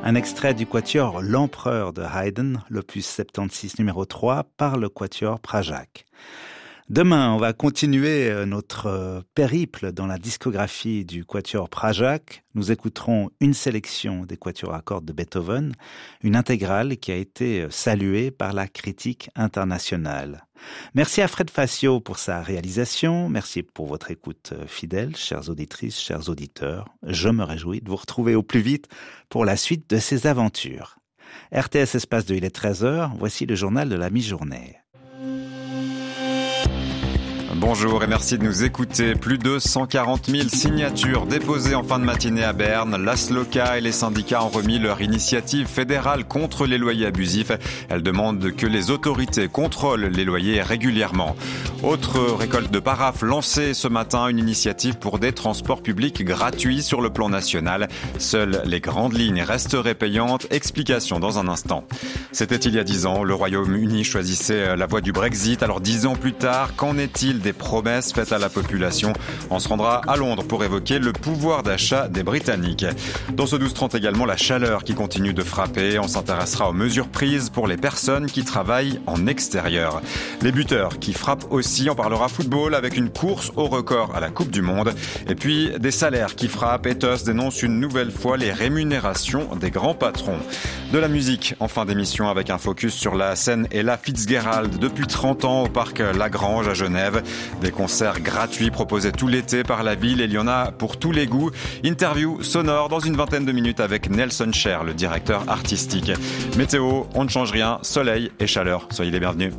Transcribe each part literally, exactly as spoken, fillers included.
Un extrait du quatuor L'Empereur de Haydn, l'opus soixante-seize numéro trois, par le quatuor Pražák. Demain, on va continuer notre périple dans la discographie du quatuor Pražák. Nous écouterons une sélection des quatuors à cordes de Beethoven, une intégrale qui a été saluée par la critique internationale. Merci à Fred Facio pour sa réalisation. Merci pour votre écoute fidèle, chères auditrices, chers auditeurs. Je me réjouis de vous retrouver au plus vite pour la suite de ces aventures. R T S Espace deux, il est treize heures. Voici le journal de la mi-journée. Bonjour et merci de nous écouter. Plus de cent quarante mille signatures déposées en fin de matinée à Berne. L'A S L O K A et les syndicats ont remis leur initiative fédérale contre les loyers abusifs. Elle demande que les autorités contrôlent les loyers régulièrement. Autre récolte de paraphes lancée ce matin, une initiative pour des transports publics gratuits sur le plan national. Seules les grandes lignes resteraient payantes. Explication dans un instant. C'était il y a dix ans. Le Royaume-Uni choisissait la voie du Brexit. Alors dix ans plus tard, qu'en est-il des promesses faites à la population? On se rendra à Londres pour évoquer le pouvoir d'achat des Britanniques. Dans ce douze trente également, la chaleur qui continue de frapper. On s'intéressera aux mesures prises pour les personnes qui travaillent en extérieur. Les buteurs qui frappent aussi. On parlera football avec une course au record à la Coupe du Monde. Et puis des salaires qui frappent. Ethos dénonce une nouvelle fois les rémunérations des grands patrons. De la musique en fin d'émission avec un focus sur la scène Ella Fitzgerald depuis trente ans au parc Lagrange à Genève. Des concerts gratuits proposés tout l'été par la ville et il y en a pour tous les goûts. Interview sonore dans une vingtaine de minutes avec Nelson Cher, le directeur artistique. Météo, on ne change rien, soleil et chaleur. Soyez les bienvenus.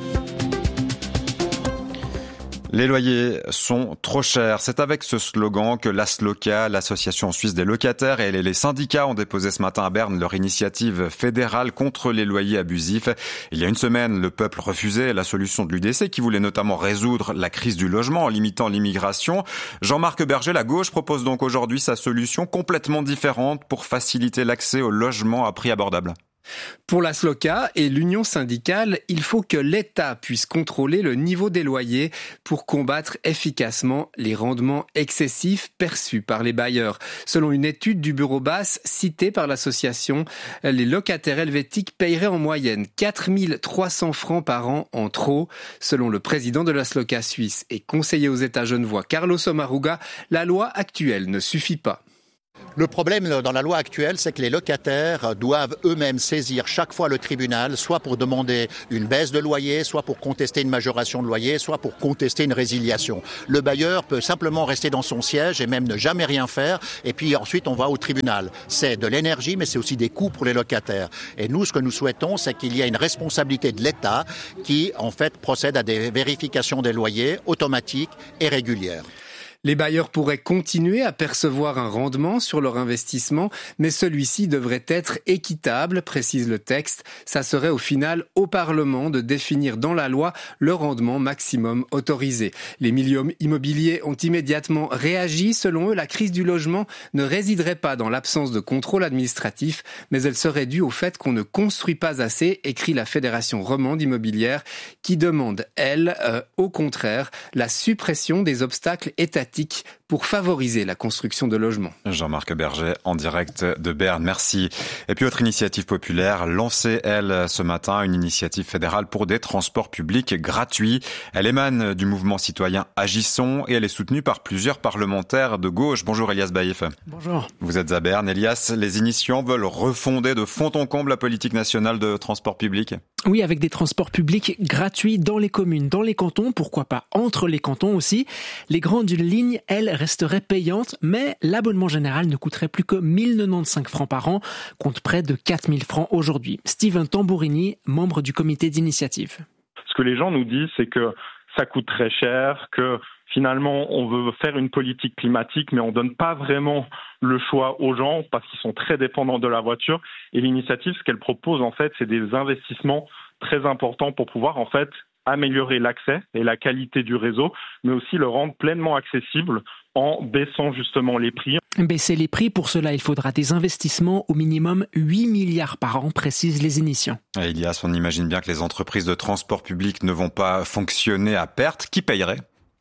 Les loyers sont trop chers. C'est avec ce slogan que l'A S L O K A, l'association suisse des locataires, et les syndicats ont déposé ce matin à Berne leur initiative fédérale contre les loyers abusifs. Il y a une semaine, le peuple refusait la solution de l'U D C qui voulait notamment résoudre la crise du logement en limitant l'immigration. Jean-Marc Berger, la gauche, propose donc aujourd'hui sa solution complètement différente pour faciliter l'accès au logement à prix abordable. Pour l'A S L O K A et l'Union syndicale, il faut que l'État puisse contrôler le niveau des loyers pour combattre efficacement les rendements excessifs perçus par les bailleurs. Selon une étude du bureau Basse citée par l'association, les locataires helvétiques paieraient en moyenne quatre mille trois cents francs par an en trop. Selon le président de l'A S L O K A suisse et conseiller aux États genevois Carlos Omaruga, la loi actuelle ne suffit pas. Le problème dans la loi actuelle, c'est que les locataires doivent eux-mêmes saisir chaque fois le tribunal, soit pour demander une baisse de loyer, soit pour contester une majoration de loyer, soit pour contester une résiliation. Le bailleur peut simplement rester dans son siège et même ne jamais rien faire, et puis ensuite on va au tribunal. C'est de l'énergie, mais c'est aussi des coûts pour les locataires. Et nous, ce que nous souhaitons, c'est qu'il y ait une responsabilité de l'État qui, en fait, procède à des vérifications des loyers automatiques et régulières. Les bailleurs pourraient continuer à percevoir un rendement sur leur investissement, mais celui-ci devrait être équitable, précise le texte. Ça serait au final au Parlement de définir dans la loi le rendement maximum autorisé. Les milieux immobiliers ont immédiatement réagi. Selon eux, la crise du logement ne résiderait pas dans l'absence de contrôle administratif, mais elle serait due au fait qu'on ne construit pas assez, écrit la Fédération romande immobilière, qui demande, elle, euh, au contraire, la suppression des obstacles étatiques pour favoriser la construction de logements. Jean-Marc Berger en direct de Berne, merci. Et puis autre initiative populaire, lancée elle ce matin, une initiative fédérale pour des transports publics gratuits. Elle émane du mouvement citoyen Agissons et elle est soutenue par plusieurs parlementaires de gauche. Bonjour Elias Baïf. Bonjour. Vous êtes à Berne. Elias, les initiants veulent refonder de fond en comble la politique nationale de transport public. Oui, avec des transports publics gratuits dans les communes, dans les cantons, pourquoi pas entre les cantons aussi. Les grandes lignes, elles, resteraient payantes, mais l'abonnement général ne coûterait plus que mille quatre-vingt-quinze francs par an, contre près de quatre mille francs aujourd'hui. Steven Tambourini, membre du comité d'initiative. Ce que les gens nous disent, c'est que ça coûte très cher, que finalement on veut faire une politique climatique, mais on donne pas vraiment le choix aux gens parce qu'ils sont très dépendants de la voiture. Et l'initiative, ce qu'elle propose en fait, c'est des investissements très importants pour pouvoir en fait améliorer l'accès et la qualité du réseau, mais aussi le rendre pleinement accessible en baissant justement les prix. Baisser les prix, pour cela, il faudra des investissements au minimum huit milliards par an, précisent les initiants. Et Elias, on imagine bien que les entreprises de transport public ne vont pas fonctionner à perte. Qui payerait ?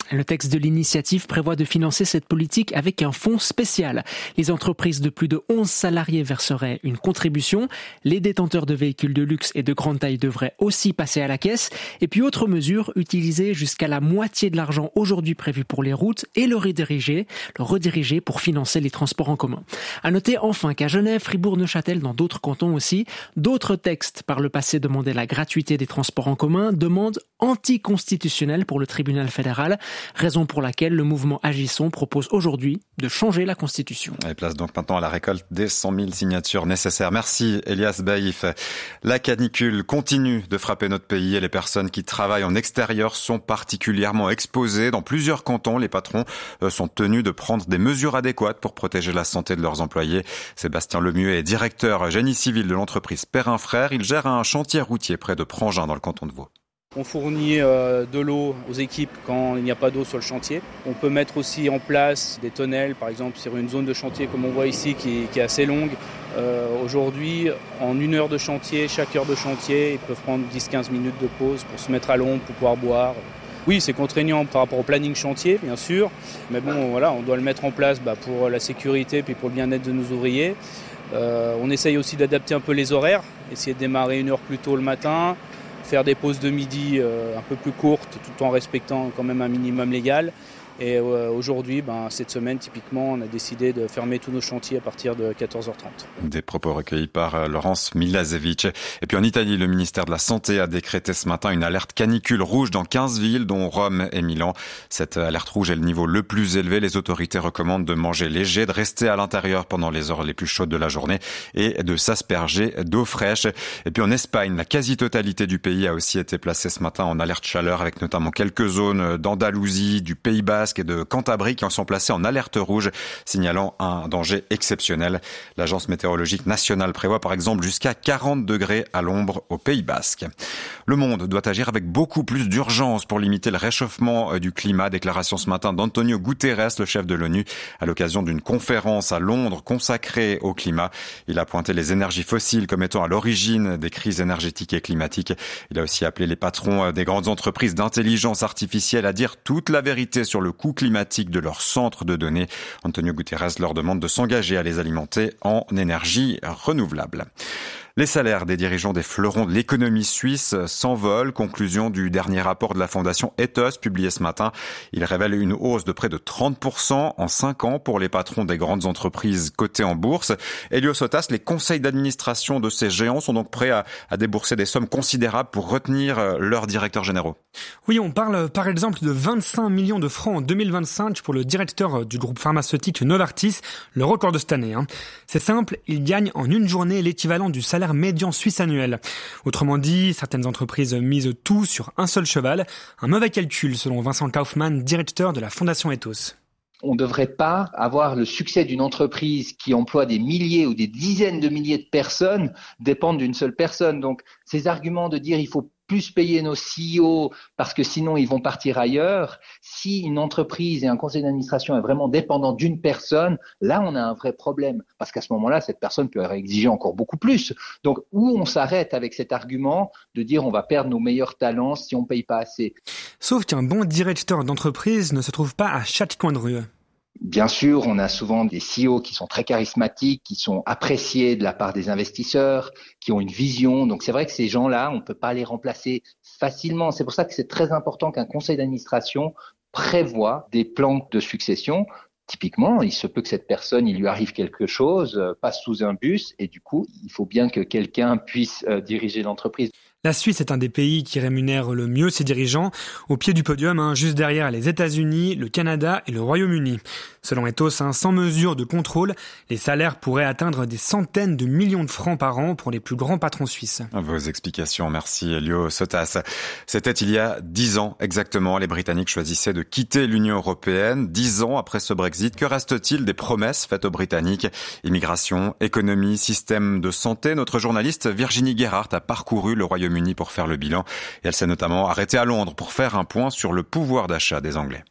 Le texte de l'initiative prévoit de financer cette politique avec un fonds spécial. Les entreprises de plus de onze salariés verseraient une contribution. Les détenteurs de véhicules de luxe et de grande taille devraient aussi passer à la caisse. Et puis autre mesure, utiliser jusqu'à la moitié de l'argent aujourd'hui prévu pour les routes et le rediriger, le rediriger pour financer les transports en commun. À noter enfin qu'à Genève, Fribourg, Neuchâtel, dans d'autres cantons aussi, d'autres textes par le passé demandaient la gratuité des transports en commun, demandent anticonstitutionnelle pour le tribunal fédéral. Raison pour laquelle le mouvement Agissons propose aujourd'hui de changer la Constitution. Et place donc maintenant à la récolte des cent mille signatures nécessaires. Merci Elias Baïf. La canicule continue de frapper notre pays et les personnes qui travaillent en extérieur sont particulièrement exposées. Dans plusieurs cantons, les patrons sont tenus de prendre des mesures adéquates pour protéger la santé de leurs employés. Sébastien Lemieux est directeur génie civil de l'entreprise Perrin Frères. Il gère un chantier routier près de Prangin dans le canton de Vaud. On fournit euh, de l'eau aux équipes quand il n'y a pas d'eau sur le chantier. On peut mettre aussi en place des tonnelles, par exemple sur une zone de chantier comme on voit ici qui, qui est assez longue. Euh, aujourd'hui, en une heure de chantier, chaque heure de chantier, ils peuvent prendre dix à quinze minutes de pause pour se mettre à l'ombre, pour pouvoir boire. Oui, c'est contraignant par rapport au planning chantier, bien sûr. Mais bon, voilà, on doit le mettre en place bah, pour la sécurité puis pour le bien-être de nos ouvriers. Euh, on essaye aussi d'adapter un peu les horaires, essayer de démarrer une heure plus tôt le matin, faire des pauses de midi euh, un peu plus courtes tout en respectant quand même un minimum légal. Et euh, aujourd'hui, ben, cette semaine, typiquement, on a décidé de fermer tous nos chantiers à partir de quatorze heures trente. Des propos recueillis par euh, Laurence Milasevic. Et puis en Italie, le ministère de la Santé a décrété ce matin une alerte canicule rouge dans quinze villes, dont Rome et Milan. Cette alerte rouge est le niveau le plus élevé. Les autorités recommandent de manger léger, de rester à l'intérieur pendant les heures les plus chaudes de la journée et de s'asperger d'eau fraîche. Et puis en Espagne, la quasi-totalité du pays a aussi été placée ce matin en alerte chaleur, avec notamment quelques zones d'Andalousie, du Pays Basque et de Cantabrie qui en sont placés en alerte rouge, signalant un danger exceptionnel. L'Agence météorologique nationale prévoit par exemple jusqu'à quarante degrés à l'ombre au Pays Basque. Le monde doit agir avec beaucoup plus d'urgence pour limiter le réchauffement du climat. Déclaration ce matin d'Antonio Guterres, le chef de l'ONU, à l'occasion d'une conférence à Londres consacrée au climat. Il a pointé les énergies fossiles comme étant à l'origine des crises énergétiques et climatiques. Il a aussi appelé les patrons des grandes entreprises d'intelligence artificielle à dire toute la vérité sur le coût climatique de leur centre de données. Antonio Guterres leur demande de s'engager à les alimenter en énergie renouvelable. Les salaires des dirigeants des fleurons de l'économie suisse s'envolent. Conclusion du dernier rapport de la fondation Ethos publié ce matin. Il révèle une hausse de près de trente pour cent en cinq ans pour les patrons des grandes entreprises cotées en bourse. Elio Sotas, les conseils d'administration de ces géants sont donc prêts à, à débourser des sommes considérables pour retenir leurs directeurs généraux. Oui, on parle par exemple de vingt-cinq millions de francs en deux mille vingt-cinq pour le directeur du groupe pharmaceutique Novartis, le record de cette année. Hein. C'est simple, il gagne en une journée l'équivalent du salaire médian suisse annuel. Autrement dit, certaines entreprises misent tout sur un seul cheval. Un mauvais calcul selon Vincent Kaufmann, directeur de la fondation Ethos. On ne devrait pas avoir le succès d'une entreprise qui emploie des milliers ou des dizaines de milliers de personnes dépendre d'une seule personne. Donc, ces arguments de dire il faut plus payer nos C E O parce que sinon ils vont partir ailleurs. Si une entreprise et un conseil d'administration est vraiment dépendant d'une personne, là on a un vrai problème parce qu'à ce moment-là, cette personne peut exiger encore beaucoup plus. Donc, où on s'arrête avec cet argument de dire on va perdre nos meilleurs talents si on paye pas assez. Sauf qu'un bon directeur d'entreprise ne se trouve pas à chaque coin de rue. Bien sûr, on a souvent des C E O qui sont très charismatiques, qui sont appréciés de la part des investisseurs, qui ont une vision. Donc c'est vrai que ces gens-là, on ne peut pas les remplacer facilement. C'est pour ça que c'est très important qu'un conseil d'administration prévoit des plans de succession. Typiquement, il se peut que cette personne, il lui arrive quelque chose, passe sous un bus et du coup, il faut bien que quelqu'un puisse euh, diriger l'entreprise. La Suisse est un des pays qui rémunère le mieux ses dirigeants, au pied du podium, hein, juste derrière les États-Unis, le Canada et le Royaume-Uni. Selon Ethos, hein, sans mesure de contrôle, les salaires pourraient atteindre des centaines de millions de francs par an pour les plus grands patrons suisses. Vos explications, merci Elio Sotas. C'était il y a dix ans exactement. Les Britanniques choisissaient de quitter l'Union européenne. Dix ans après ce Brexit, que reste-t-il des promesses faites aux Britanniques ? Immigration, économie, système de santé. Notre journaliste Virginie Gerhardt a parcouru le Royaume-Uni pour faire le bilan. Et elle s'est notamment arrêtée à Londres pour faire un point sur le pouvoir d'achat des Anglais.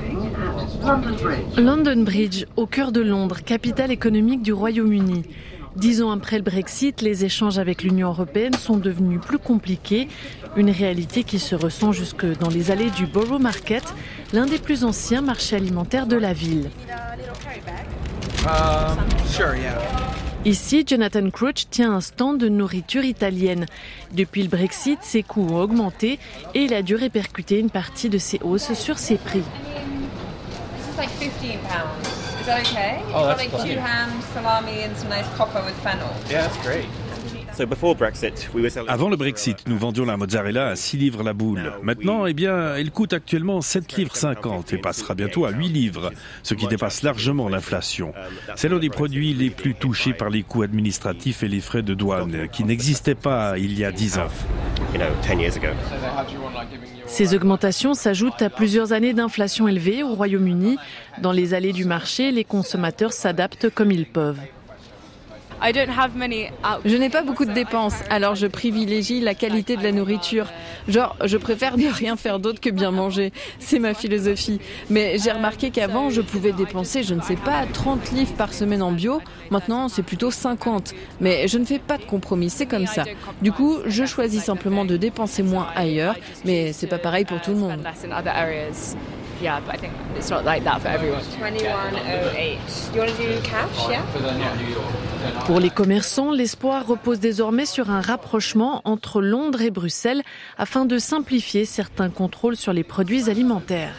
London Bridge, au cœur de Londres, capitale économique du Royaume-Uni. Dix ans après le Brexit, les échanges avec l'Union européenne sont devenus plus compliqués. Une réalité qui se ressent jusque dans les allées du Borough Market, l'un des plus anciens marchés alimentaires de la ville. Uh, sure, yeah. Ici, Jonathan Crouch tient un stand de nourriture italienne. Depuis le Brexit, ses coûts ont augmenté et il a dû répercuter une partie de ces hausses sur ses prix. Like fifteen pounds. Is that okay? Oh, that's like cool. two ham, salami and some nice copper with fennel. Yeah, that's great. Avant le Brexit, nous vendions la mozzarella à six livres la boule. Maintenant, eh bien, elle coûte actuellement sept livres cinquante et passera bientôt à huit livres, ce qui dépasse largement l'inflation. C'est l'un des produits les plus touchés par les coûts administratifs et les frais de douane, qui n'existaient pas il y a dix ans. Ces augmentations s'ajoutent à plusieurs années d'inflation élevée au Royaume-Uni. Dans les allées du marché, les consommateurs s'adaptent comme ils peuvent. Je n'ai pas beaucoup de dépenses, alors je privilégie la qualité de la nourriture. Genre, je préfère ne rien faire d'autre que bien manger. C'est ma philosophie. Mais j'ai remarqué qu'avant, je pouvais dépenser, je ne sais pas, trente livres par semaine en bio. Maintenant, c'est plutôt cinquante. Mais je ne fais pas de compromis, c'est comme ça. Du coup, je choisis simplement de dépenser moins ailleurs, mais c'est pas pareil pour tout le monde. Yeah, but I think it's not like that for everyone. twenty-one oh eight. You want to do cash, yeah? Pour les commerçants, l'espoir repose désormais sur un rapprochement entre Londres et Bruxelles afin de simplifier certains contrôles sur les produits alimentaires.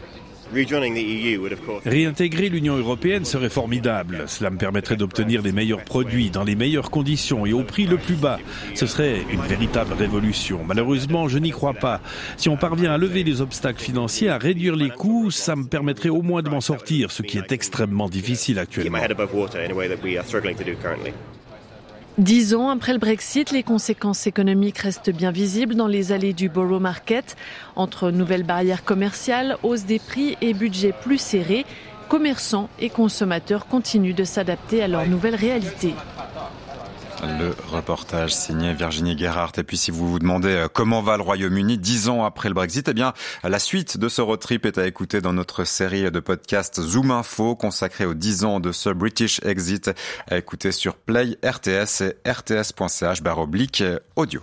Réintégrer l'Union européenne serait formidable. Cela me permettrait d'obtenir les meilleurs produits dans les meilleures conditions et au prix le plus bas. Ce serait une véritable révolution. Malheureusement, je n'y crois pas. Si on parvient à lever les obstacles financiers, à réduire les coûts, ça me permettrait au moins de m'en sortir, ce qui est extrêmement difficile actuellement. Dix ans après le Brexit, les conséquences économiques restent bien visibles dans les allées du Borough Market. Entre nouvelles barrières commerciales, hausse des prix et budget plus serré, commerçants et consommateurs continuent de s'adapter à leur nouvelle réalité. Le reportage signé Virginie Gerhardt. Et puis si vous vous demandez comment va le Royaume-Uni dix ans après le Brexit, eh bien la suite de ce road trip est à écouter dans notre série de podcasts Zoom Info consacrée aux dix ans de ce British Exit, à écouter sur Play R T S et r t s point c h barre oblique audio.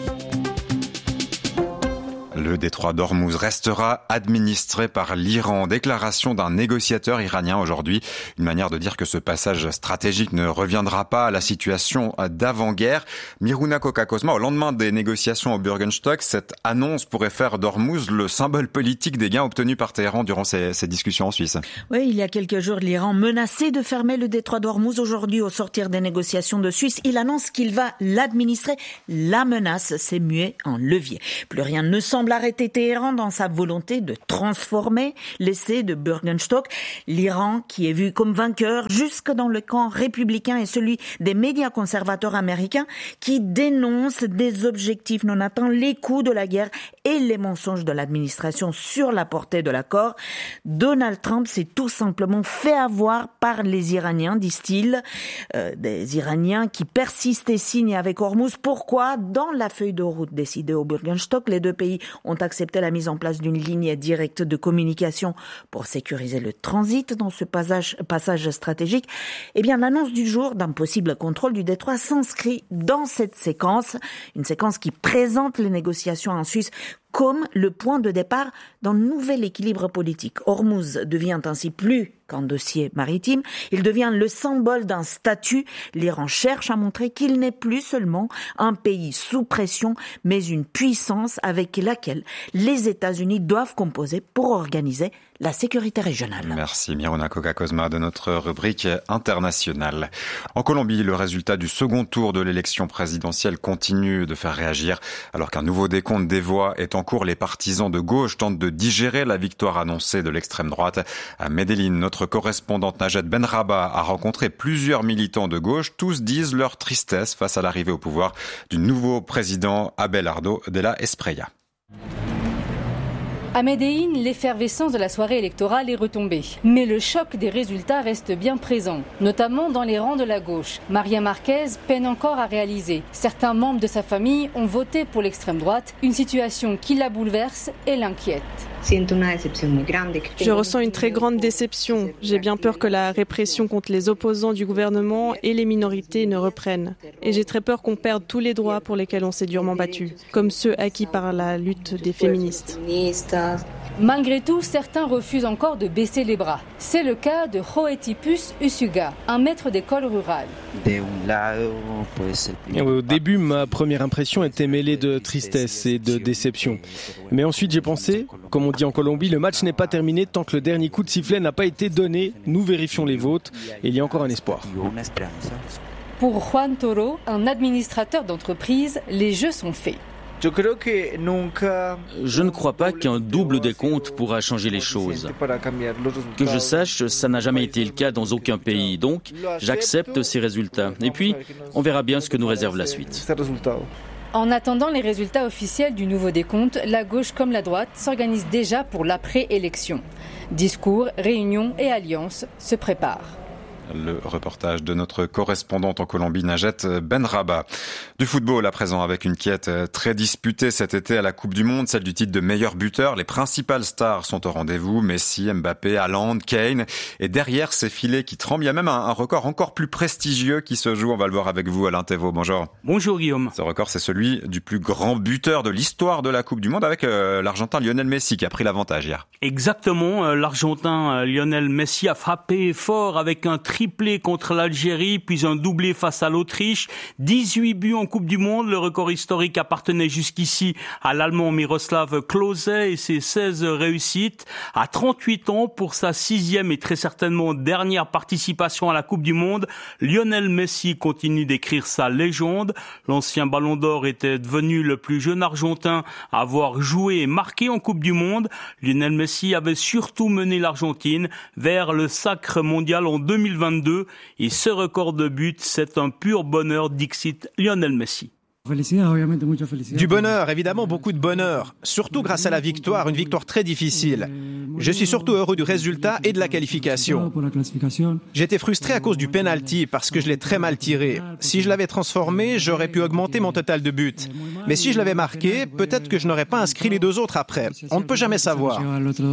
Le détroit d'Ormuz restera administré par l'Iran. Déclaration d'un négociateur iranien aujourd'hui. Une manière de dire que ce passage stratégique ne reviendra pas à la situation d'avant-guerre. Miruna Kokakosma, au lendemain des négociations au Bürgenstock, cette annonce pourrait faire d'Ormuz le symbole politique des gains obtenus par Téhéran durant ces, ces discussions en Suisse. Oui, il y a quelques jours, l'Iran menaçait de fermer le détroit d'Ormuz. Aujourd'hui, au sortir des négociations de Suisse, il annonce qu'il va l'administrer. La menace s'est muée en levier. Plus rien ne semble arrêter Téhéran dans sa volonté de transformer l'essai de Bürgenstock. L'Iran, qui est vu comme vainqueur jusque dans le camp républicain et celui des médias conservateurs américains, qui dénoncent des objectifs non atteints, les coups de la guerre et les mensonges de l'administration sur la portée de l'accord. Donald Trump s'est tout simplement fait avoir par les Iraniens, disent-ils. Euh, des Iraniens qui persistent et signent avec Ormuz. Pourquoi? Dans la feuille de route décidée au Bürgenstock, les deux pays ont accepté la mise en place d'une ligne directe de communication pour sécuriser le transit dans ce passage, passage stratégique. Eh bien, l'annonce du jour d'un possible contrôle du détroit s'inscrit dans cette séquence, une séquence qui présente les négociations en Suisse comme le point de départ d'un nouvel équilibre politique. Ormuz devient ainsi plus qu'un dossier maritime, il devient le symbole d'un statut. L'Iran cherche à montrer qu'il n'est plus seulement un pays sous pression, mais une puissance avec laquelle les États-Unis doivent composer pour organiser la sécurité régionale. Merci Miruna Kokakosma de notre rubrique internationale. En Colombie, le résultat du second tour de l'élection présidentielle continue de faire réagir. Alors qu'un nouveau décompte des voix est en cours, les partisans de gauche tentent de digérer la victoire annoncée de l'extrême droite. À Medellín, notre correspondante Najat Benraba a rencontré plusieurs militants de gauche. Tous disent leur tristesse face à l'arrivée au pouvoir du nouveau président Abelardo de la Espriella. À Medellín, l'effervescence de la soirée électorale est retombée. Mais le choc des résultats reste bien présent, notamment dans les rangs de la gauche. Maria Marquez peine encore à réaliser. Certains membres de sa famille ont voté pour l'extrême droite, une situation qui la bouleverse et l'inquiète. Je ressens une très grande déception. J'ai bien peur que la répression contre les opposants du gouvernement et les minorités ne reprenne. Et j'ai très peur qu'on perde tous les droits pour lesquels on s'est durement battu, comme ceux acquis par la lutte des féministes. Malgré tout, certains refusent encore de baisser les bras. C'est le cas de Joetipus Usuga, un maître d'école rurale. Au début, ma première impression était mêlée de tristesse et de déception. Mais ensuite, j'ai pensé, comme on dit en Colombie, le match n'est pas terminé tant que le dernier coup de sifflet n'a pas été donné. Nous vérifions les votes et il y a encore un espoir. Pour Juan Toro, un administrateur d'entreprise, les jeux sont faits. Je ne crois pas qu'un double décompte pourra changer les choses. Que je sache, ça n'a jamais été le cas dans aucun pays. Donc, j'accepte ces résultats. Et puis, on verra bien ce que nous réserve la suite. En attendant les résultats officiels du nouveau décompte, la gauche comme la droite s'organisent déjà pour l'après-élection. Discours, réunions et alliances se préparent. Le reportage de notre correspondante en Colombie, Najat Benraba. Du football à présent, avec une quête très disputée cet été à la Coupe du Monde, celle du titre de meilleur buteur. Les principales stars sont au rendez-vous, Messi, Mbappé, Haaland, Kane. Et derrière ces filets qui tremblent, il y a même un, un record encore plus prestigieux qui se joue. On va le voir avec vous, Alain Thévault. Bonjour. Bonjour Guillaume. Ce record, c'est celui du plus grand buteur de l'histoire de la Coupe du Monde, avec euh, l'Argentin Lionel Messi qui a pris l'avantage hier. Exactement, l'Argentin Lionel Messi a frappé fort avec un triplé contre l'Algérie, puis un doublé face à l'Autriche. dix-huit buts en Coupe du Monde. Le record historique appartenait jusqu'ici à l'Allemand Miroslav Klose et ses seize réussites. À trente-huit ans, pour sa sixième et très certainement dernière participation à la Coupe du Monde, Lionel Messi continue d'écrire sa légende. L'ancien Ballon d'Or était devenu le plus jeune Argentin à avoir joué et marqué en Coupe du Monde. Lionel Messi avait surtout mené l'Argentine vers le sacre mondial en deux mille vingt-deux et ce record de buts, c'est un pur bonheur, dixit Lionel Messi. Du bonheur, évidemment beaucoup de bonheur, surtout grâce à la victoire, une victoire très difficile. Je suis surtout heureux du résultat et de la qualification. J'étais frustré à cause du penalty parce que je l'ai très mal tiré. Si je l'avais transformé, j'aurais pu augmenter mon total de buts. Mais si je l'avais marqué, peut-être que je n'aurais pas inscrit les deux autres après. On ne peut jamais savoir.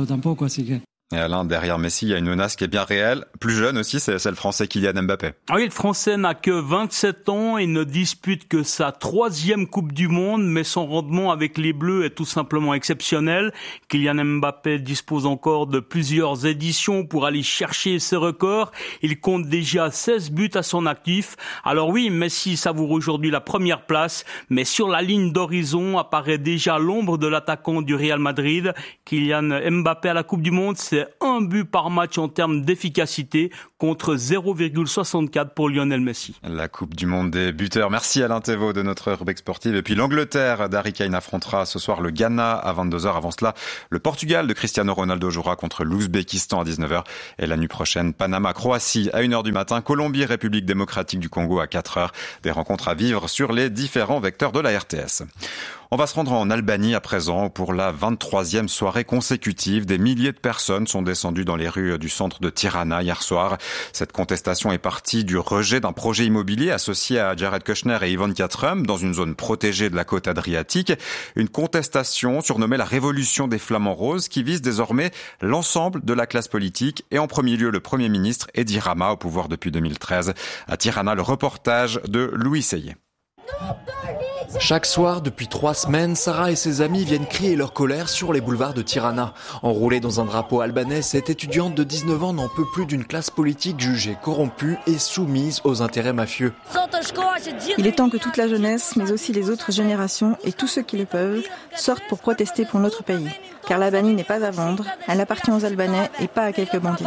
Et Alain, derrière Messi, il y a une menace qui est bien réelle. Plus jeune aussi, c'est, c'est le Français Kylian Mbappé. Ah oui, le Français n'a que vingt-sept ans et ne dispute que sa troisième Coupe du Monde, mais son rendement avec les Bleus est tout simplement exceptionnel. Kylian Mbappé dispose encore de plusieurs éditions pour aller chercher ce record. Il compte déjà seize buts à son actif. Alors oui, Messi savoure aujourd'hui la première place, mais sur la ligne d'horizon apparaît déjà l'ombre de l'attaquant du Real Madrid. Kylian Mbappé à la Coupe du Monde, c'est un but par match en termes d'efficacité contre zéro virgule soixante-quatre pour Lionel Messi. La Coupe du Monde des buteurs. Merci Alain Thévault de notre rubrique sportive. Et puis l'Angleterre d'Harry Kane affrontera ce soir le Ghana à vingt-deux heures. Avant cela, le Portugal de Cristiano Ronaldo jouera contre l'Ouzbékistan à dix-neuf heures. Et la nuit prochaine, Panama-Croatie à une heure du matin. Colombie-République démocratique du Congo à quatre heures. Des rencontres à vivre sur les différents vecteurs de la R T S. On va se rendre en Albanie à présent pour la vingt-troisième soirée consécutive. Des milliers de personnes sont descendues dans les rues du centre de Tirana hier soir. Cette contestation est partie du rejet d'un projet immobilier associé à Jared Kushner et Ivanka Trump dans une zone protégée de la côte adriatique. Une contestation surnommée la révolution des flamants roses qui vise désormais l'ensemble de la classe politique et en premier lieu le Premier ministre Edi Rama au pouvoir depuis deux mille treize. À Tirana, le reportage de Louis Seyé. Chaque soir, depuis trois semaines, Sarah et ses amis viennent crier leur colère sur les boulevards de Tirana. Enroulée dans un drapeau albanais, cette étudiante de dix-neuf ans n'en peut plus d'une classe politique jugée corrompue et soumise aux intérêts mafieux. Il est temps que toute la jeunesse, mais aussi les autres générations et tous ceux qui le peuvent, sortent pour protester pour notre pays. Car l'Albanie n'est pas à vendre, elle appartient aux Albanais et pas à quelques bandits.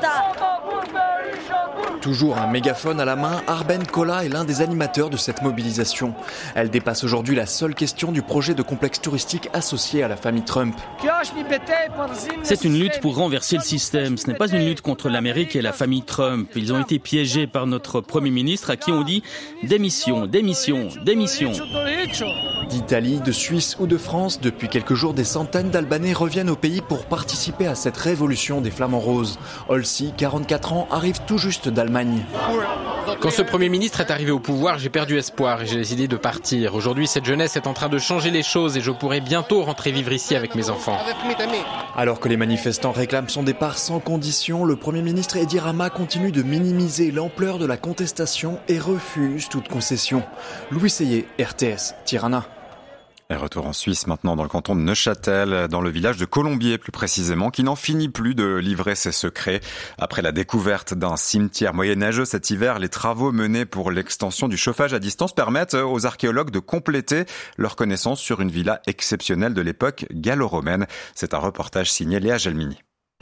Toujours un mégaphone à la main, Arben Kola est l'un des animateurs de cette mobilisation. Elle dépasse aujourd'hui la seule question du projet de complexe touristique associé à la famille Trump. C'est une lutte pour renverser le système. Ce n'est pas une lutte contre l'Amérique et la famille Trump. Ils ont été piégés par notre Premier ministre à qui on dit démission, démission, démission. D'Italie, de Suisse ou de France, depuis quelques jours, des centaines d'Albanais reviennent au pays pour participer à cette révolution des flamants roses. Olsi, quarante-quatre ans, arrive tout juste d'Allemagne. Quand ce Premier ministre est arrivé au pouvoir, j'ai perdu espoir et j'ai décidé de partir. Aujourd'hui, cette jeunesse est en train de changer les choses et je pourrai bientôt rentrer vivre ici avec mes enfants. Alors que les manifestants réclament son départ sans condition, le Premier ministre Edi Rama continue de minimiser l'ampleur de la contestation et refuse toute concession. Louis Seyé, R T S, Tirana. Et retour en Suisse maintenant dans le canton de Neuchâtel, dans le village de Colombier plus précisément, qui n'en finit plus de livrer ses secrets. Après la découverte d'un cimetière moyenâgeux cet hiver, les travaux menés pour l'extension du chauffage à distance permettent aux archéologues de compléter leur connaissance sur une villa exceptionnelle de l'époque gallo-romaine. C'est un reportage signé Léa Gelmini.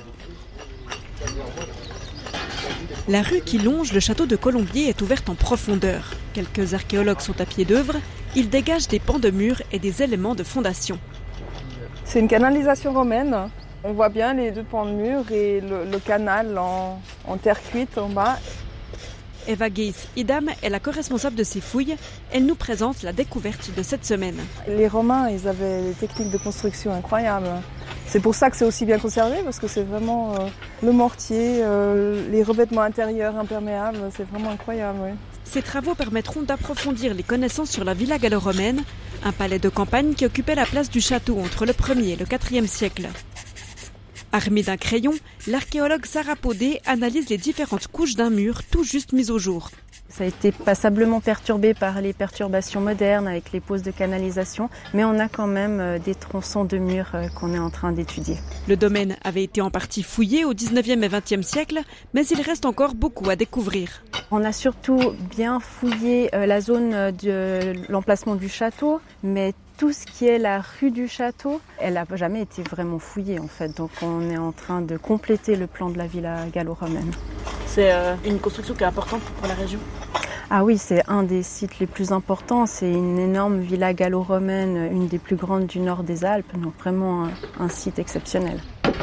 La rue qui longe le château de Colombier est ouverte en profondeur. Quelques archéologues sont à pied d'œuvre. Ils dégagent des pans de murs et des éléments de fondation. C'est une canalisation romaine. On voit bien les deux pans de murs et le, le canal en, en terre cuite en bas. Eva Geis-Idam est la co-responsable de ces fouilles. Elle nous présente la découverte de cette semaine. Les Romains, ils avaient des techniques de construction incroyables. C'est pour ça que c'est aussi bien conservé, parce que c'est vraiment euh, le mortier, euh, les revêtements intérieurs imperméables, c'est vraiment incroyable. Oui. Ces travaux permettront d'approfondir les connaissances sur la villa gallo-romaine, un palais de campagne qui occupait la place du château entre le premier et le quatrième siècle. Armé d'un crayon, l'archéologue Sarah Podé analyse les différentes couches d'un mur tout juste mis au jour. Ça a été passablement perturbé par les perturbations modernes avec les poses de canalisation, mais on a quand même des tronçons de murs qu'on est en train d'étudier. Le domaine avait été en partie fouillé au dix-neuvième et vingtième siècle, mais il reste encore beaucoup à découvrir. On a surtout bien fouillé la zone de l'emplacement du château, mais tout ce qui est la rue du château, elle n'a jamais été vraiment fouillée en fait. Donc on est en train de compléter le plan de la villa gallo-romaine. C'est euh, une construction qui est importante pour la région. Ah oui, c'est un des sites les plus importants. C'est une énorme villa gallo-romaine, une des plus grandes du nord des Alpes. Donc vraiment un, un site exceptionnel.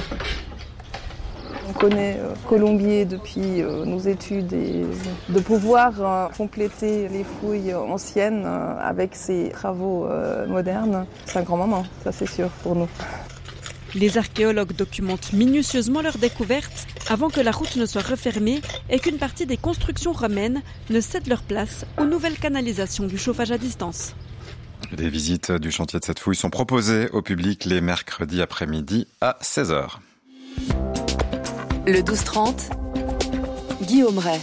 On connaît euh, Colombier depuis euh, nos études et de pouvoir euh, compléter les fouilles anciennes euh, avec ces travaux euh, modernes, c'est un grand moment, ça c'est sûr pour nous. Les archéologues documentent minutieusement leurs découvertes avant que la route ne soit refermée et qu'une partie des constructions romaines ne cède leur place aux nouvelles canalisations du chauffage à distance. Des visites du chantier de cette fouille sont proposées au public les mercredis après-midi à seize heures. Le douze trente, Guillaume Ray.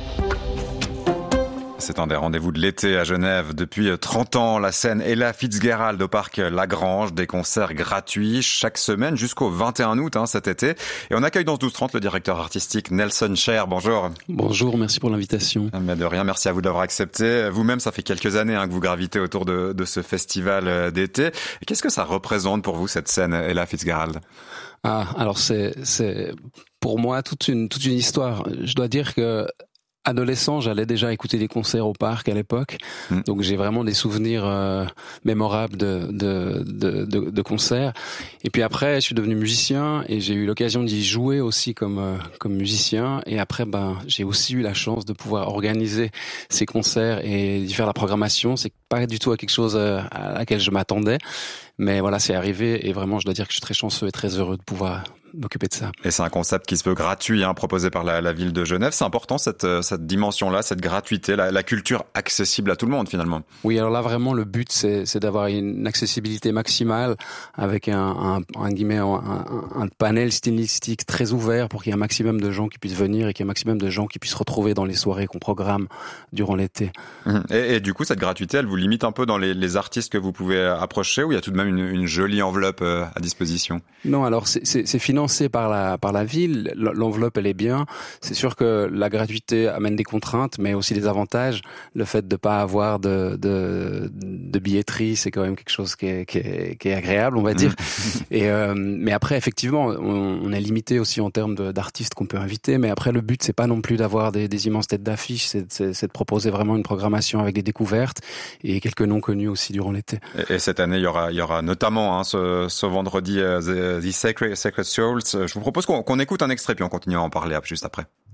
C'est un des rendez-vous de l'été à Genève. Depuis trente ans, la scène Ella Fitzgerald au parc Lagrange, des concerts gratuits chaque semaine jusqu'au vingt et un août hein, cet été. Et on accueille dans ce douze trente le directeur artistique Nelson Cher. Bonjour. Bonjour, merci pour l'invitation. Mais de rien, merci à vous d'avoir accepté. Vous-même, ça fait quelques années hein, que vous gravitez autour de, de ce festival d'été. Et qu'est-ce que ça représente pour vous, cette scène Ella Fitzgerald ? Ah, alors c'est, c'est pour moi toute une, toute une histoire. Je dois dire que adolescent, j'allais déjà écouter des concerts au parc à l'époque, mmh. donc j'ai vraiment des souvenirs euh, mémorables de, de, de, de, de concerts. Et puis après, je suis devenu musicien et j'ai eu l'occasion d'y jouer aussi comme euh, comme musicien. Et après, ben j'ai aussi eu la chance de pouvoir organiser ces concerts et d'y faire la programmation. C'est pas du tout à quelque chose à laquelle je m'attendais, mais voilà, c'est arrivé et vraiment, je dois dire que je suis très chanceux et très heureux de pouvoir m'occuper de ça. Et c'est un concept qui se veut gratuit, hein, proposé par la, la ville de Genève. C'est important cette, cette dimension-là, cette gratuité, la, la culture accessible à tout le monde finalement. Oui, alors là vraiment le but c'est, c'est d'avoir une accessibilité maximale avec un, un, un, guillemets, un, un, un panel stylistique très ouvert pour qu'il y ait un maximum de gens qui puissent venir et qu'il y ait un maximum de gens qui puissent se retrouver dans les soirées qu'on programme durant l'été. Et, et du coup, cette gratuité, elle vous limite un peu dans les, les artistes que vous pouvez approcher ou il y a tout de même une, une jolie enveloppe à disposition? Non, alors c'est, c'est, c'est financé par la par la ville, l'enveloppe elle est bien. C'est sûr que la gratuité amène des contraintes, mais aussi des avantages. Le fait de pas avoir de de, de billetterie, c'est quand même quelque chose qui est qui est, qui est agréable, on va dire. Et euh, mais après, effectivement, on, on est limité aussi en termes de, d'artistes qu'on peut inviter. Mais après, le but c'est pas non plus d'avoir des, des immenses têtes d'affiche, c'est, c'est, c'est de proposer vraiment une programmation avec des découvertes et quelques noms connus aussi durant l'été. Et, et cette année, il y aura il y aura notamment hein, ce, ce vendredi uh, the, the Sacred Sacred Souls. Je vous propose qu'on, qu'on écoute un extrait puis on continue à en parler juste après.